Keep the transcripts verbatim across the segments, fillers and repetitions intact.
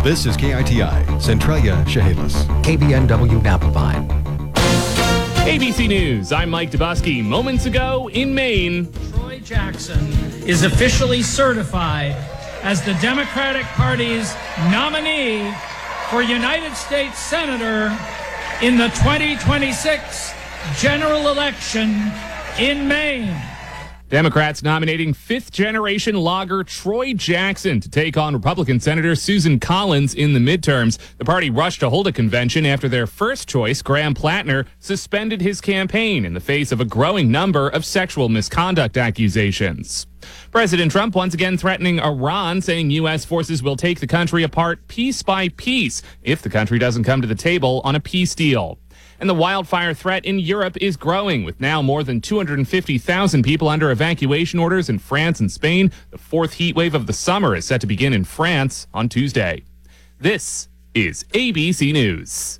This is K I T I, Centralia, Chehalis. K B N W Napa Vine. A B C News, I'm Mike Dubusky. Moments ago in Maine, Troy Jackson is officially certified as the Democratic Party's nominee for United States Senator in the twenty twenty-six general election in Maine. Democrats nominating fifth-generation logger Troy Jackson to take on Republican Senator Susan Collins in the midterms. The party rushed to hold a convention after their first choice, Graham Plattner, suspended his campaign in the face of a growing number of sexual misconduct accusations. President Trump once again threatening Iran, saying U S forces will take the country apart piece by piece if the country doesn't come to the table on a peace deal. And the wildfire threat in Europe is growing, with now more than two hundred fifty thousand people under evacuation orders in France and Spain. The fourth heat wave of the summer is set to begin in France on Tuesday. This is A B C News.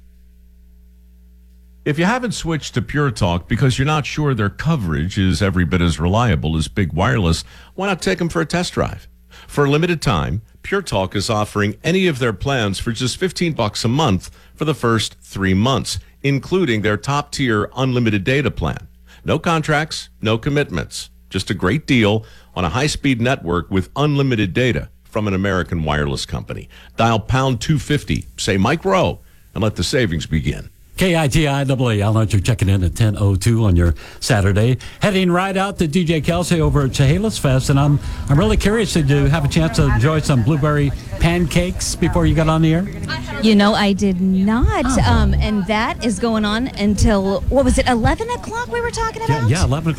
If you haven't switched to Pure Talk because you're not sure their coverage is every bit as reliable as Big Wireless, why not take them for a test drive? For a limited time, Pure Talk is offering any of their plans for just fifteen bucks a month for the first three months, including their top-tier unlimited data plan. No contracts, no commitments. Just a great deal on a high-speed network with unlimited data from an American wireless company. Dial pound two fifty, say Mike Rowe, and let the savings begin. K I T I A A. I'll let you checking in at ten oh two on your Saturday. Heading right out to D J Kelsey over at Chehalis Fest, and I'm I'm really curious to do, have a chance to enjoy some blueberry pancakes before you got on the air. You know, I did not, Oh. um, and that is going on until, what was it, eleven o'clock we were talking about? Yeah, yeah, eleven o'clock.